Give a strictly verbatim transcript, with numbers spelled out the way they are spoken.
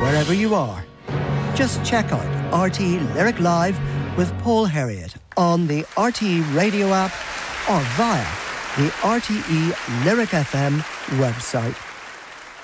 wherever you are. Just check out R T E Lyric Live with Paul Herriot on the R T E Radio app or via the R T E Lyric F M website.